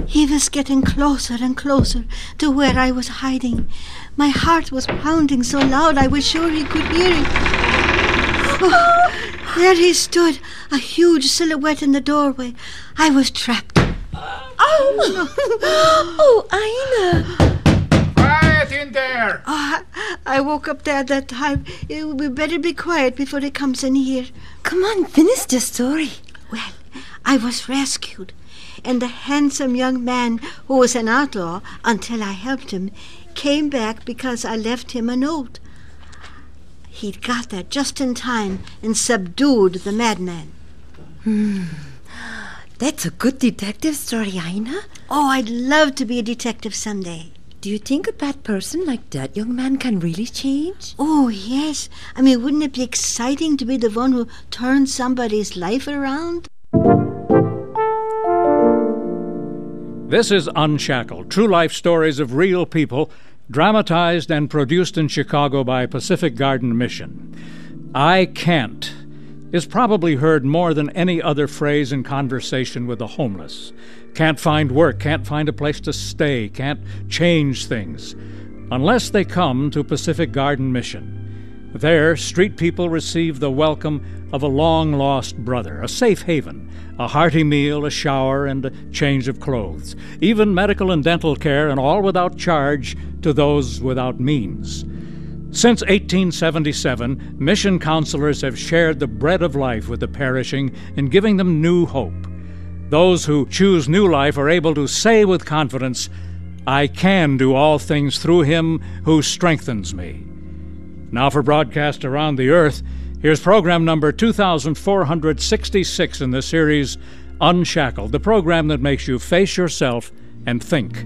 He was getting closer and closer to where I was hiding. My heart was pounding so loud I was sure he could hear it. Oh, there he stood, a huge silhouette in the doorway. I was trapped. Oh, Ina. Quiet in there. I woke up there at that time. We better be quiet before he comes in here. Come on, finish the story. Well, I was rescued, and the handsome young man who was an outlaw until I helped him came back because I left him a note. He got there just in time and subdued the madman. That's a good detective story, Ina. Oh, I'd love to be a detective someday. Do you think a bad person like that young man can really change? Oh, yes. I mean, wouldn't it be exciting to be the one who turns somebody's life around? This is Unshackled, true life stories of real people, dramatized and produced in Chicago by Pacific Garden Mission. I can't is probably heard more than any other phrase in conversation with the homeless. Can't find work, can't find a place to stay, can't change things, unless they come to Pacific Garden Mission. There, street people receive the welcome of a long-lost brother, a safe haven, a hearty meal, a shower, and a change of clothes, even medical and dental care, and all without charge to those without means. Since 1877, mission counselors have shared the bread of life with the perishing in giving them new hope. Those who choose new life are able to say with confidence, "I can do all things through him who strengthens me." Now for broadcast around the earth, here's program number 2466 in the series, Unshackled, the program that makes you face yourself and think.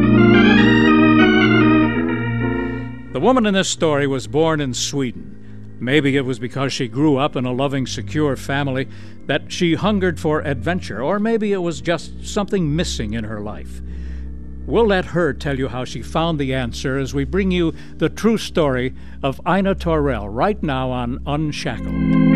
The woman in this story was born in Sweden. Maybe it was because she grew up in a loving, secure family that she hungered for adventure, or maybe it was just something missing in her life. We'll let her tell you how she found the answer as we bring you the true story of Ina Torell right now on Unshackled.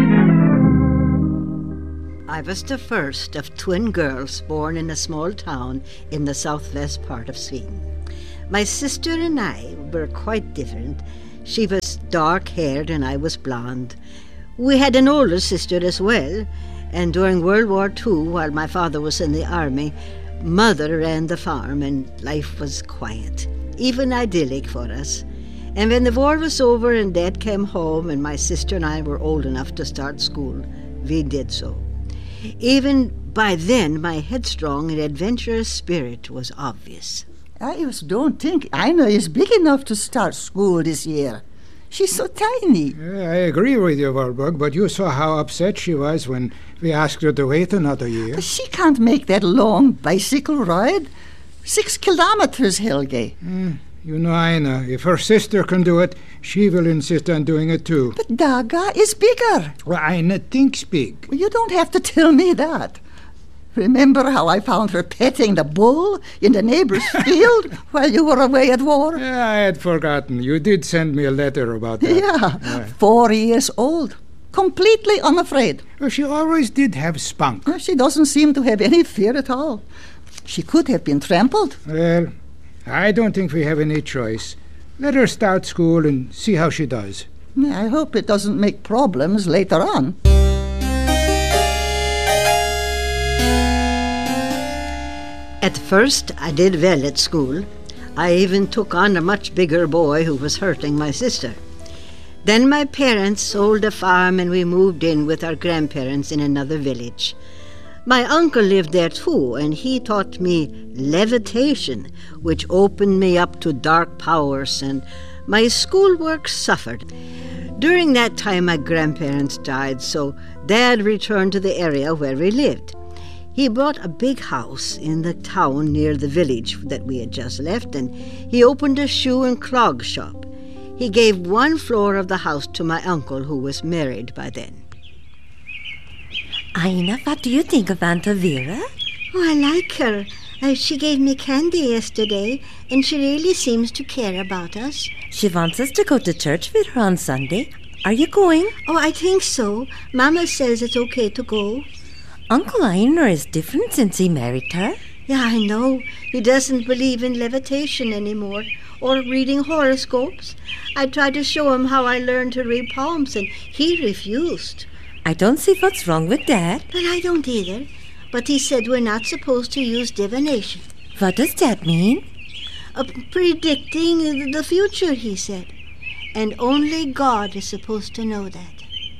I was the first of twin girls born in a small town in the southwest part of Sweden. My sister and I were quite different. She was dark-haired and I was blonde. We had an older sister as well, and during World War II, while my father was in the army, Mother ran the farm and life was quiet, even idyllic for us. And when the war was over and Dad came home and my sister and I were old enough to start school, we did so. Even by then, my headstrong and adventurous spirit was obvious. I just don't think Ina is big enough to start school this year. She's so tiny. I agree with you, Warburg, but you saw how upset she was when we asked her to wait another year. But she can't make that long bicycle ride. 6 kilometers, Helge. You know, Ina, if her sister can do it, she will insist on doing it too. But Daga is bigger. Well, Ina thinks big. Well, you don't have to tell me that. Remember how I found her petting the bull in the neighbor's field while you were away at war? Yeah, I had forgotten. You did send me a letter about that. Yeah, 4 years old. Completely unafraid. Well, she always did have spunk. She doesn't seem to have any fear at all. She could have been trampled. Well, I don't think we have any choice. Let her start school and see how she does. I hope it doesn't make problems later on. At first, I did well at school. I even took on a much bigger boy who was hurting my sister. Then my parents sold the farm and we moved in with our grandparents in another village. My uncle lived there too, and he taught me levitation, which opened me up to dark powers, and my schoolwork suffered. During that time, my grandparents died, so Dad returned to the area where we lived. He bought a big house in the town near the village that we had just left, and he opened a shoe and clog shop. He gave 1 floor of the house to my uncle, who was married by then. Ina, what do you think of Aunt Vera? Oh, I like her. She gave me candy yesterday, and she really seems to care about us. She wants us to go to church with her on Sunday. Are you going? Oh, I think so. Mama says it's okay to go. Uncle Einar is different since he married her. Yeah, I know. He doesn't believe in levitation anymore or reading horoscopes. I tried to show him how I learned to read palms, and he refused. I don't see what's wrong with that. But I don't either. But he said we're not supposed to use divination. What does that mean? Predicting the future, he said. And only God is supposed to know that.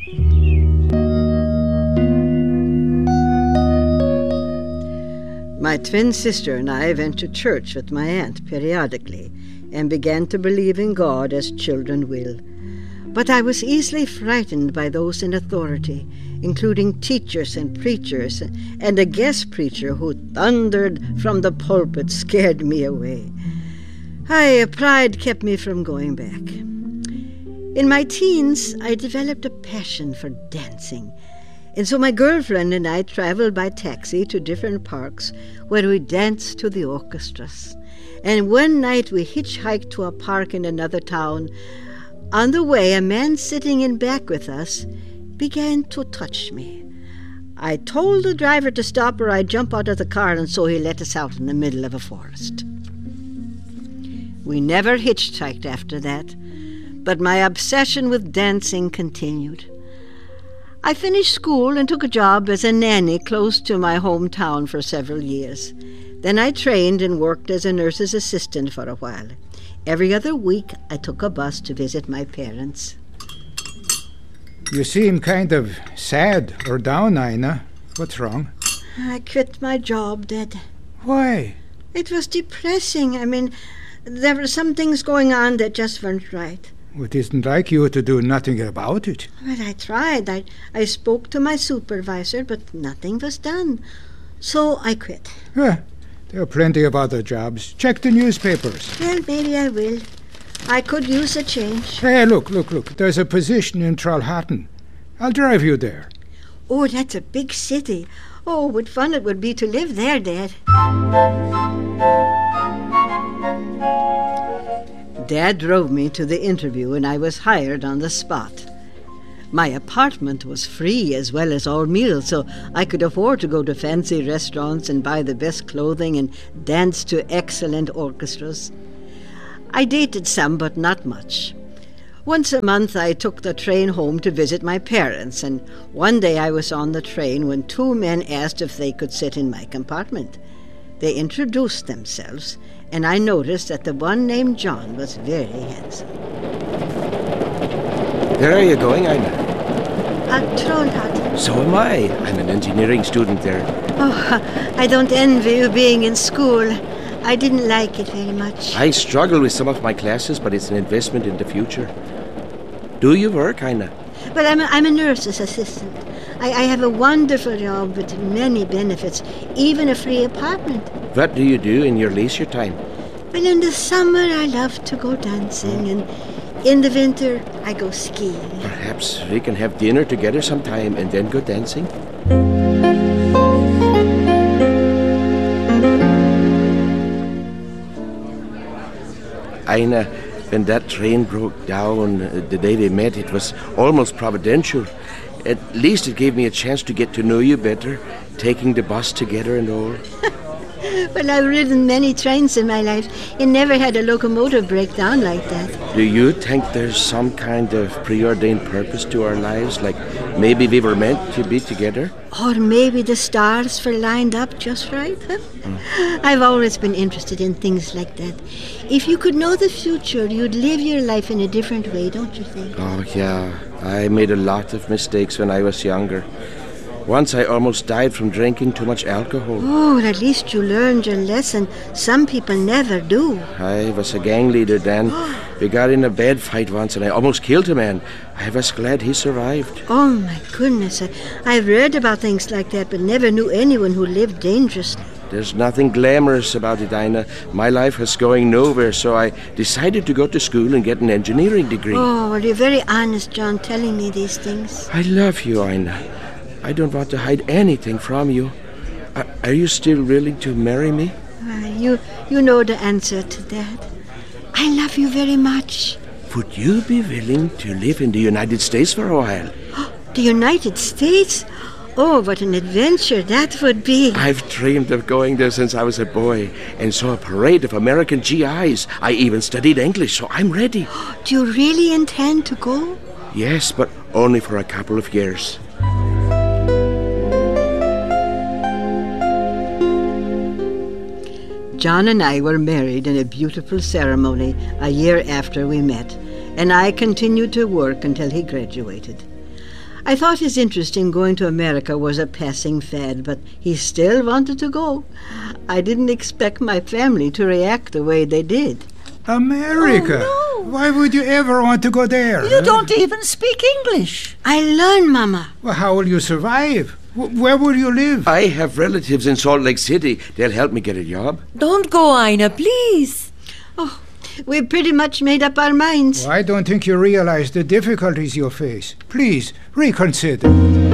My twin sister and I went to church with my aunt periodically and began to believe in God as children will. But I was easily frightened by those in authority, including teachers and preachers, and a guest preacher who thundered from the pulpit scared me away. Pride kept me from going back. In my teens, I developed a passion for dancing, and so my girlfriend and I traveled by taxi to different parks where we danced to the orchestras. And one night we hitchhiked to a park in another town. On the way, a man sitting in back with us began to touch me. I told the driver to stop or I'd jump out of the car, and so he let us out in the middle of a forest. We never hitchhiked after that, but my obsession with dancing continued. I finished school and took a job as a nanny close to my hometown for several years. Then I trained and worked as a nurse's assistant for a while. Every other week, I took a bus to visit my parents. You seem kind of sad or down, Ina. What's wrong? I quit my job, Dad. Why? It was depressing. There were some things going on that just weren't right. It isn't like you to do nothing about it. But I tried. I spoke to my supervisor, but nothing was done. So I quit. There are plenty of other jobs. Check the newspapers. Well, maybe I will. I could use a change. Hey, look. There's a position in Trollhättan. I'll drive you there. Oh, that's a big city. Oh, what fun it would be to live there, Dad. Dad drove me to the interview, and I was hired on the spot. My apartment was free as well as all meals, so I could afford to go to fancy restaurants and buy the best clothing and dance to excellent orchestras. I dated some, but not much. Once a month I took the train home to visit my parents, and one day I was on the train when two men asked if they could sit in my compartment. They introduced themselves, and I noticed that the one named John was very handsome. Where are you going, Ina? Trollhättan. So am I. I'm an engineering student there. Oh, I don't envy you being in school. I didn't like it very much. I struggle with some of my classes, but it's an investment in the future. Do you work, Ina? Well, I'm a nurse's assistant. I have a wonderful job with many benefits, even a free apartment. What do you do in your leisure time? Well, in the summer I love to go dancing, and in the winter I go skiing. Perhaps we can have dinner together sometime and then go dancing? Ina, when that train broke down the day we met, it was almost providential. At least it gave me a chance to get to know you better, taking the bus together and all. Well, I've ridden many trains in my life and never had a locomotive break down like that. Do you think there's some kind of preordained purpose to our lives? Like maybe we were meant to be together? Or maybe the stars were lined up just right, huh? I've always been interested in things like that. If you could know the future, you'd live your life in a different way, don't you think? Oh, yeah. I made a lot of mistakes when I was younger. Once I almost died from drinking too much alcohol. Oh, at least you learned your lesson. Some people never do. I was a gang leader then. We got in a bad fight once and I almost killed a man. I was glad he survived. Oh, my goodness. I've read about things like that, but never knew anyone who lived dangerously. There's nothing glamorous about it, Ina. My life was going nowhere, so I decided to go to school and get an engineering degree. Oh, well, you're very honest, John, telling me these things. I love you, Ina. I don't want to hide anything from you. Are you still willing to marry me? You know the answer to that. I love you very much. Would you be willing to live in the United States for a while? The United States? Oh, what an adventure that would be. I've dreamed of going there since I was a boy and saw a parade of American GIs. I even studied English, so I'm ready. Do you really intend to go? Yes, but only for a couple of years. John and I were married in a beautiful ceremony a year after we met, and I continued to work until he graduated. I thought his interest in going to America was a passing fad, but he still wanted to go. I didn't expect my family to react the way they did. America? Oh, no. Why would you ever want to go there? You don't even speak English. I learned, Mama. Well, how will you survive? Where will you live? I have relatives in Salt Lake City. They'll help me get a job. Don't go, Ina, please. Oh, we pretty much made up our minds. Well, I don't think you realize the difficulties you'll face. Please, reconsider.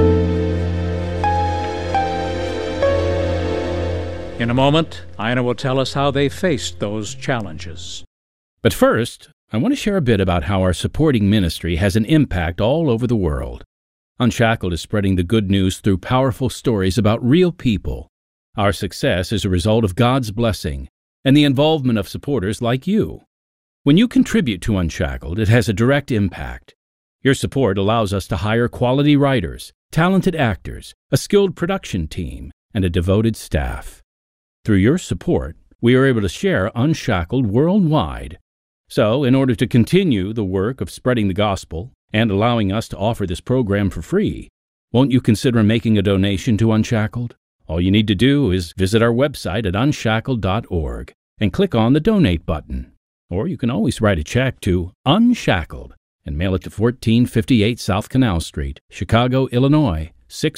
In a moment, Ina will tell us how they faced those challenges. But first, I want to share a bit about how our supporting ministry has an impact all over the world. Unshackled is spreading the good news through powerful stories about real people. Our success is a result of God's blessing and the involvement of supporters like you. When you contribute to Unshackled, it has a direct impact. Your support allows us to hire quality writers, talented actors, a skilled production team, and a devoted staff. Through your support, we are able to share Unshackled worldwide. So, in order to continue the work of spreading the gospel and allowing us to offer this program for free, won't you consider making a donation to Unshackled? All you need to do is visit our website at unshackled.org and click on the Donate button. Or you can always write a check to Unshackled and mail it to 1458 South Canal Street, Chicago, Illinois,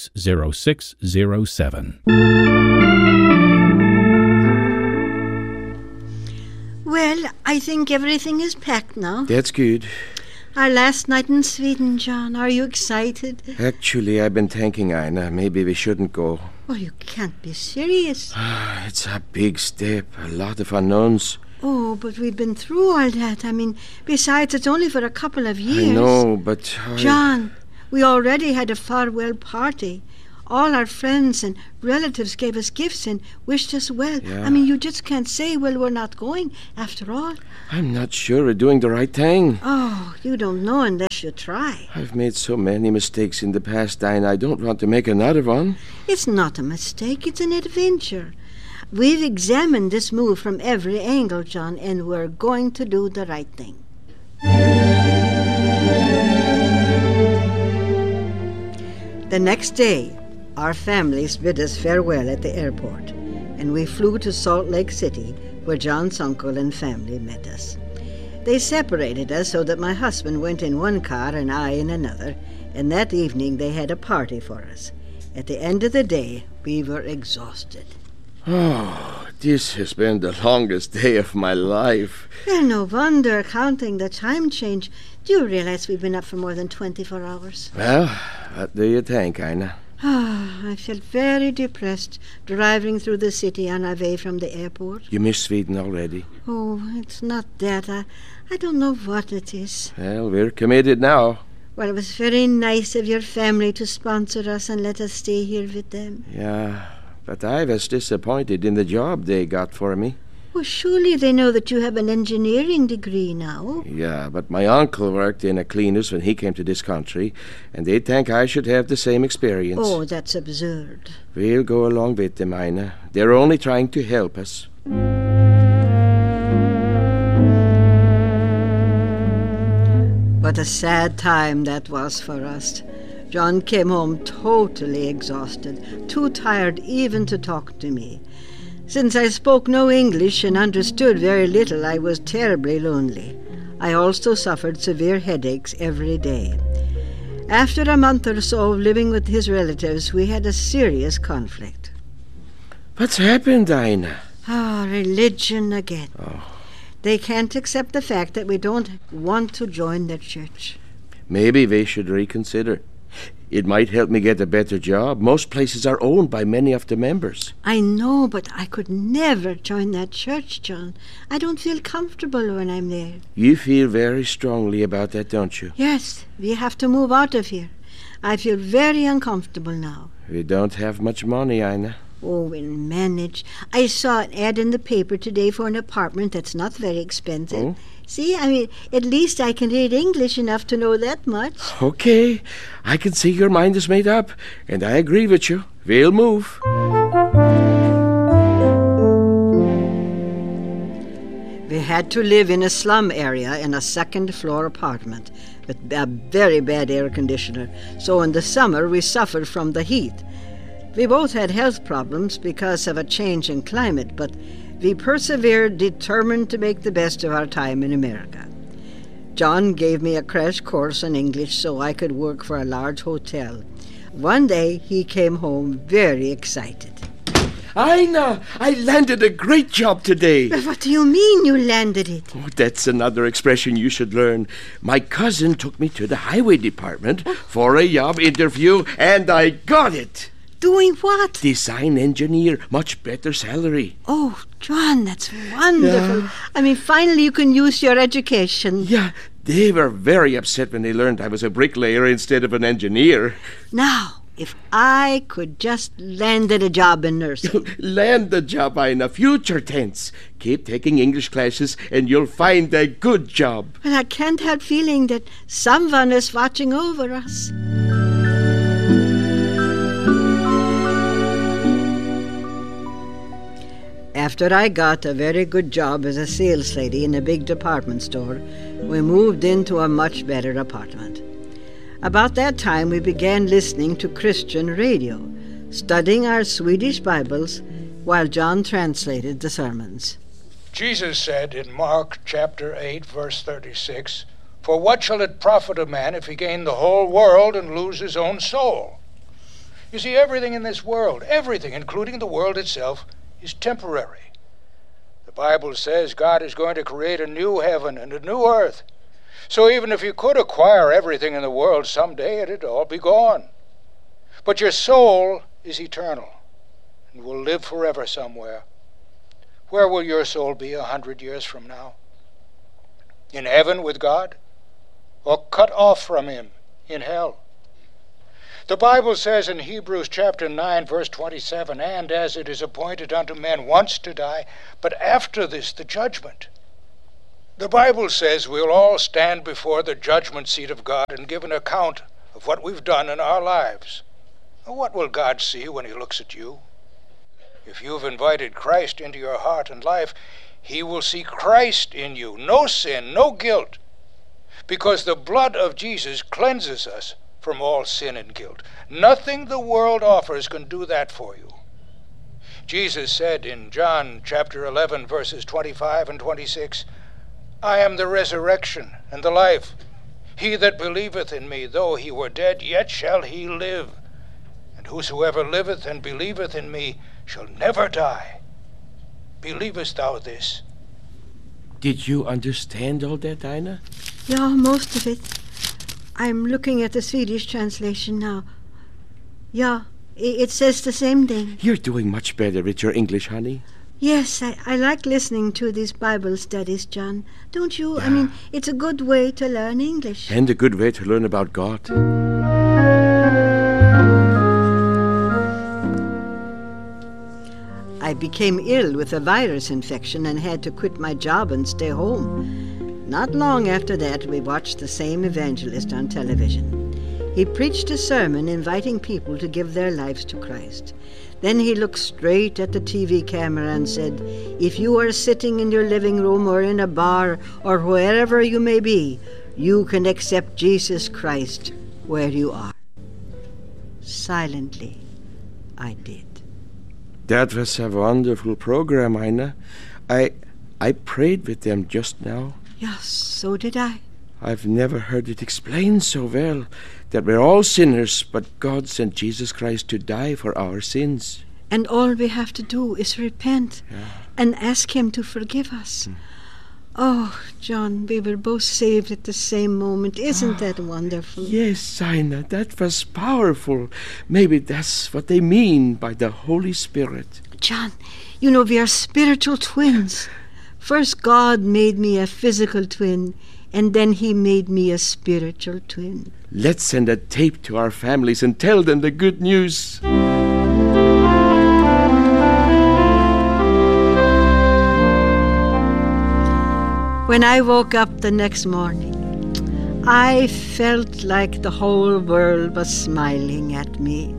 60607. Well, I think everything is packed now. That's good. Our last night in Sweden, John. Are you excited? Actually, I've been thinking, Ina, maybe we shouldn't go. Oh, you can't be serious. It's a big step, a lot of unknowns. Oh, but we've been through all that. I mean, besides, it's only for a couple of years. I know, but... John, we already had a farewell party. All our friends and relatives gave us gifts and wished us well. Yeah. I mean, you just can't say, well, we're not going, after all. I'm not sure we're doing the right thing. Oh, you don't know unless you try. I've made so many mistakes in the past, Ina. I don't want to make another one. It's not a mistake, it's an adventure. We've examined this move from every angle, John, and we're going to do the right thing. The next day, our families bid us farewell at the airport, and we flew to Salt Lake City, where John's uncle and family met us. They separated us so that my husband went in one car and I in another, and that evening they had a party for us. At the end of the day, we were exhausted. Oh, this has been the longest day of my life. Well, no wonder, counting the time change. Do you realize we've been up for more than 24 hours? Well, what do you think, Ina? I felt very depressed driving through the city on our way from the airport. You miss Sweden already? Oh, it's not that. I don't know what it is. Well, we're committed now. Well, it was very nice of your family to sponsor us and let us stay here with them. Yeah, but I was disappointed in the job they got for me. Well, surely they know that you have an engineering degree now. Yeah, but my uncle worked in a cleaners when he came to this country, and they think I should have the same experience. Oh, that's absurd. We'll go along with them, Ina. They're only trying to help us. What a sad time that was for us. John came home totally exhausted, too tired even to talk to me. Since I spoke no English and understood very little, I was terribly lonely. I also suffered severe headaches every day. After a month or so of living with his relatives, we had a serious conflict. What's happened, Ina? Religion again. Oh. They can't accept the fact that we don't want to join their church. Maybe we should reconsider. It might help me get a better job. Most places are owned by many of the members. I know, but I could never join that church, John. I don't feel comfortable when I'm there. You feel very strongly about that, don't you? Yes, we have to move out of here. I feel very uncomfortable now. We don't have much money, Ina. Oh, we'll manage. I saw an ad in the paper today for an apartment that's not very expensive. Oh? See, at least I can read English enough to know that much. Okay, I can see your mind is made up, and I agree with you. We'll move. We had to live in a slum area in a second-floor apartment with a very bad air conditioner, so in the summer we suffered from the heat. We both had health problems because of a change in climate, but we persevered, determined to make the best of our time in America. John gave me a crash course in English so I could work for a large hotel. One day he came home very excited. Ina, I landed a great job today. But what do you mean you landed it? Oh, that's another expression you should learn. My cousin took me to the highway department for a job interview, and I got it. Doing what? Design engineer, much better salary. Oh, John, that's wonderful. Yeah. Finally you can use your education. Yeah, they were very upset when they learned I was a bricklayer instead of an engineer. Now, if I could just landed a job in nursing. Land the job, Ina, future tense. Keep taking English classes and you'll find a good job. But I can't help feeling that someone is watching over us. After I got a very good job as a sales lady in a big department store, we moved into a much better apartment. About that time, we began listening to Christian radio, studying our Swedish Bibles while John translated the sermons. Jesus said in Mark chapter 8, verse 36, "For what shall it profit a man if he gain the whole world and lose his own soul?" You see, everything in this world, everything, including the world itself, is temporary. The Bible says God is going to create a new heaven and a new earth. So even if you could acquire everything in the world, someday it'd all be gone. But your soul is eternal and will live forever somewhere. Where will your soul be 100 years from now? In heaven with God? Or cut off from him in hell? The Bible says in Hebrews chapter 9, verse 27, "And as it is appointed unto men once to die, but after this the judgment." The Bible says we'll all stand before the judgment seat of God and give an account of what we've done in our lives. What will God see when he looks at you? If you've invited Christ into your heart and life, he will see Christ in you. No sin, no guilt. Because the blood of Jesus cleanses us from all sin and guilt. Nothing the world offers can do that for you. Jesus said in John chapter 11, verses 25 and 26, "I am the resurrection and the life. He that believeth in me, though he were dead, yet shall he live. And whosoever liveth and believeth in me shall never die." Believest thou this? Did you understand all that, Ina? Yeah, most of it. I'm looking at the Swedish translation now. Yeah, it says the same thing. You're doing much better with your English, honey. Yes, I like listening to these Bible studies, John. Don't you? Yeah. It's a good way to learn English. And a good way to learn about God. I became ill with a virus infection and had to quit my job and stay home. Not long after that, we watched the same evangelist on television. He preached a sermon inviting people to give their lives to Christ. Then he looked straight at the TV camera and said, "If you are sitting in your living room or in a bar or wherever you may be, you can accept Jesus Christ where you are." Silently, I did. That was a wonderful program, Ina. I prayed with them just now. Yes, so did I. I've never heard it explained so well, that we're all sinners, but God sent Jesus Christ to die for our sins. And all we have to do is repent and ask him to forgive us. Oh, John, we were both saved at the same moment. Isn't that wonderful? Yes, Ina, that was powerful. Maybe that's what they mean by the Holy Spirit. John, you know we are spiritual twins. First, God made me a physical twin, and then he made me a spiritual twin. Let's send a tape to our families and tell them the good news. When I woke up the next morning, I felt like the whole world was smiling at me.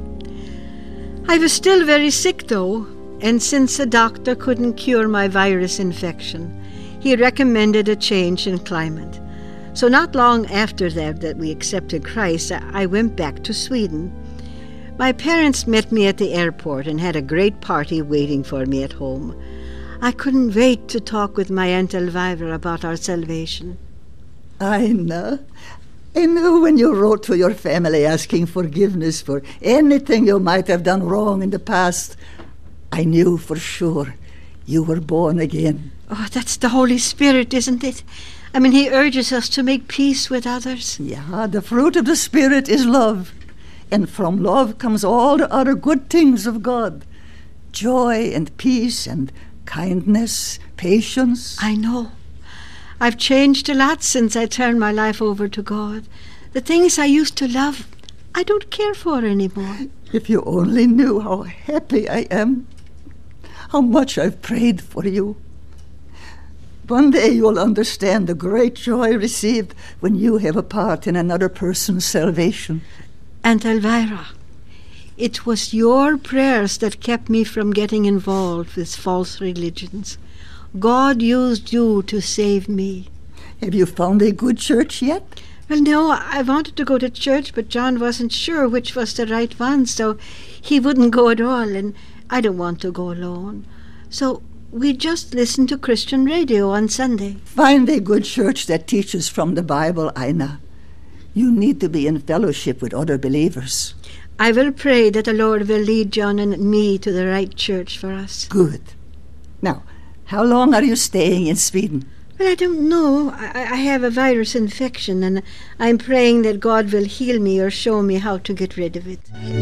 I was still very sick, though, and since the doctor couldn't cure my virus infection, he recommended a change in climate. So not long after that we accepted Christ, I went back to Sweden. My parents met me at the airport and had a great party waiting for me at home. I couldn't wait to talk with my Aunt Elvira about our salvation. I know. I knew when you wrote to your family asking forgiveness for anything you might have done wrong in the past. I knew for sure you were born again. Oh, that's the Holy Spirit, isn't it? I mean, he urges us to make peace with others. Yeah, the fruit of the Spirit is love. And from love comes all the other good things of God. Joy and peace and kindness, patience. I know. I've changed a lot since I turned my life over to God. The things I used to love, I don't care for anymore. If you only knew how happy I am, how much I've prayed for you. One day you'll understand the great joy received when you have a part in another person's salvation. Aunt Elvira, it was your prayers that kept me from getting involved with false religions. God used you to save me. Have you found a good church yet? Well, no, I wanted to go to church, but John wasn't sure which was the right one, so he wouldn't go at all, and I don't want to go alone. So we just listen to Christian radio on Sunday. Find a good church that teaches from the Bible, Ina. You need to be in fellowship with other believers. I will pray that the Lord will lead John and me to the right church for us. Good. Now, how long are you staying in Sweden? Well, I don't know. I have a virus infection, and I'm praying that God will heal me or show me how to get rid of it.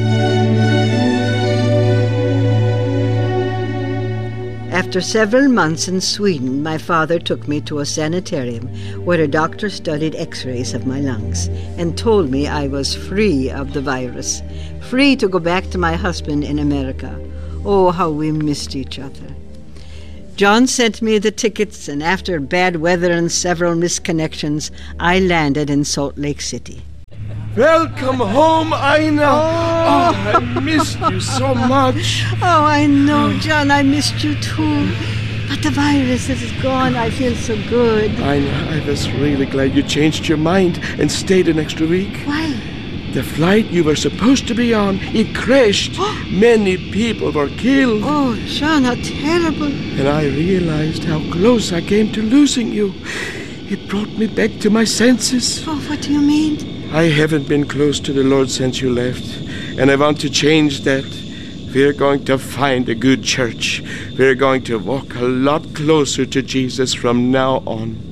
After several months in Sweden, my father took me to a sanitarium where a doctor studied x-rays of my lungs and told me I was free of the virus, free to go back to my husband in America. Oh, how we missed each other. John sent me the tickets, and after bad weather and several misconnections, I landed in Salt Lake City. Welcome home, Ina. Oh, I missed you so much. Oh, I know, John, I missed you too. But the virus is gone. I feel so good. Ina, I was really glad you changed your mind and stayed an extra week. Why? The flight you were supposed to be on, it crashed. Many people were killed. Oh, John, how terrible. And I realized how close I came to losing you. It brought me back to my senses. Oh, what do you mean? I haven't been close to the Lord since you left, and I want to change that. We're going to find a good church. We're going to walk a lot closer to Jesus from now on.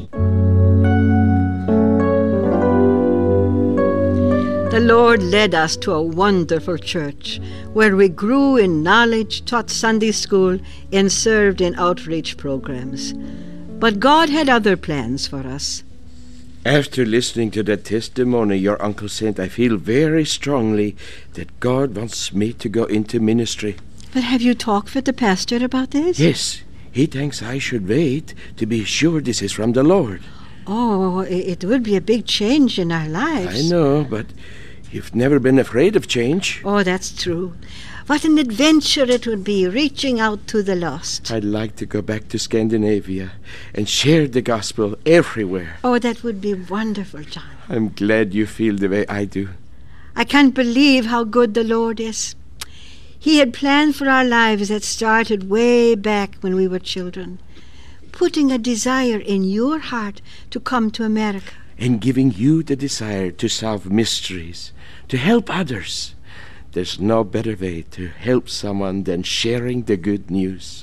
The Lord led us to a wonderful church where we grew in knowledge, taught Sunday school, and served in outreach programs. But God had other plans for us. After listening to that testimony your uncle sent, I feel very strongly that God wants me to go into ministry. But have you talked with the pastor about this? Yes, he thinks I should wait to be sure this is from the Lord. Oh, it would be a big change in our lives. I know, but you've never been afraid of change. Oh, that's true. What an adventure it would be, reaching out to the lost. I'd like to go back to Scandinavia and share the gospel everywhere. Oh, that would be wonderful, John. I'm glad you feel the way I do. I can't believe how good the Lord is. He had planned for our lives that started way back when we were children, putting a desire in your heart to come to America. And giving you the desire to solve mysteries, to help others. There's no better way to help someone than sharing the good news.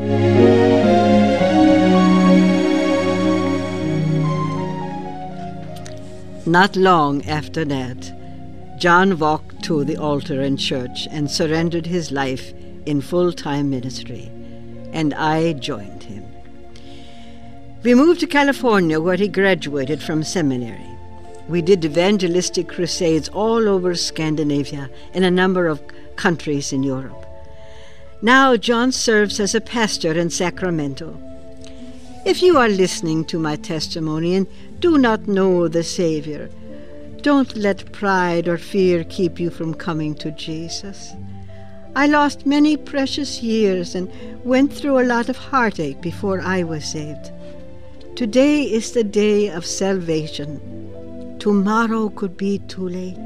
Not long after that, John walked to the altar in church and surrendered his life in full-time ministry, and I joined him. We moved to California, where he graduated from seminary. We did evangelistic crusades all over Scandinavia and a number of countries in Europe. Now John serves as a pastor in Sacramento. If you are listening to my testimony and do not know the Savior, don't let pride or fear keep you from coming to Jesus. I lost many precious years and went through a lot of heartache before I was saved. Today is the day of salvation. Tomorrow could be too late.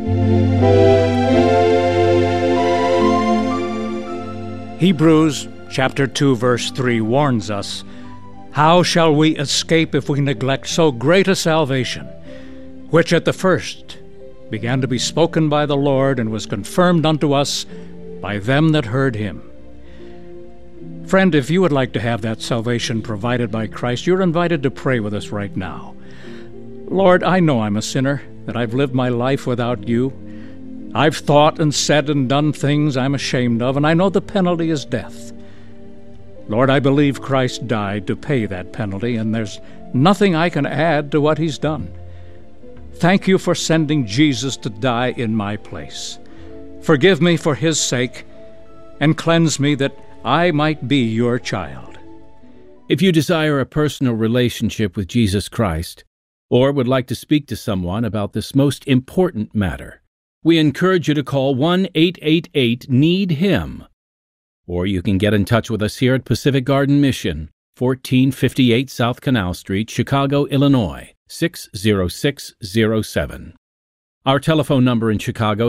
Hebrews chapter 2, verse 3 warns us, "How shall we escape if we neglect so great a salvation, which at the first began to be spoken by the Lord and was confirmed unto us by them that heard him?" Friend, if you would like to have that salvation provided by Christ, you're invited to pray with us right now. Lord, I know I'm a sinner, that I've lived my life without you. I've thought and said and done things I'm ashamed of, and I know the penalty is death. Lord, I believe Christ died to pay that penalty, and there's nothing I can add to what he's done. Thank you for sending Jesus to die in my place. Forgive me for his sake, and cleanse me that I might be your child. If you desire a personal relationship with Jesus Christ, or would like to speak to someone about this most important matter, we encourage you to call 1-888-NEED-HIM. Or you can get in touch with us here at Pacific Garden Mission, 1458 South Canal Street, Chicago, Illinois, 60607. Our telephone number in Chicago,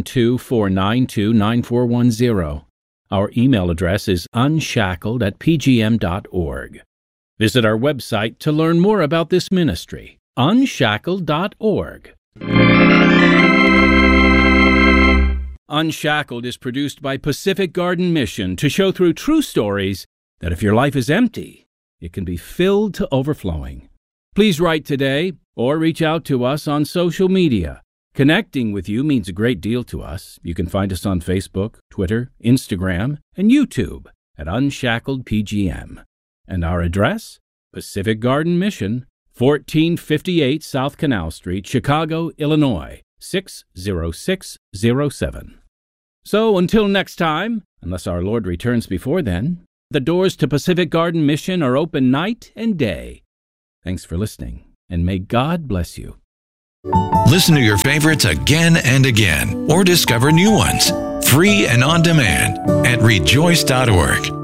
312-492-9410. Our email address is unshackled@pgm.org. Visit our website to learn more about this ministry, unshackled.org. Unshackled is produced by Pacific Garden Mission to show through true stories that if your life is empty, it can be filled to overflowing. Please write today or reach out to us on social media. Connecting with you means a great deal to us. You can find us on Facebook, Twitter, Instagram, and YouTube at Unshackled PGM. And our address? Pacific Garden Mission, 1458 South Canal Street, Chicago, Illinois, 60607. So until next time, unless our Lord returns before then, the doors to Pacific Garden Mission are open night and day. Thanks for listening, and may God bless you. Listen to your favorites again and again, or discover new ones, free and on demand at rejoice.org.